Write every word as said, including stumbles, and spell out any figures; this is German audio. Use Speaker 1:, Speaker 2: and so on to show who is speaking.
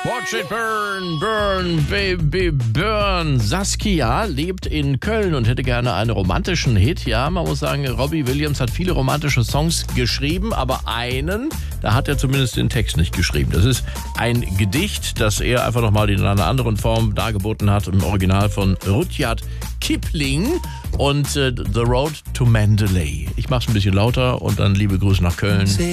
Speaker 1: Watch it burn, burn, baby, burn. Saskia lebt in Köln und hätte gerne einen romantischen Hit. Ja, man muss sagen, Robbie Williams hat viele romantische Songs geschrieben, aber einen, da hat er zumindest den Text nicht geschrieben. Das ist ein Gedicht, das er einfach nochmal in einer anderen Form dargeboten hat, im Original von Rudyard Kipling und äh, The Road to Mandalay. Ich mach's ein bisschen lauter und dann liebe Grüße nach Köln.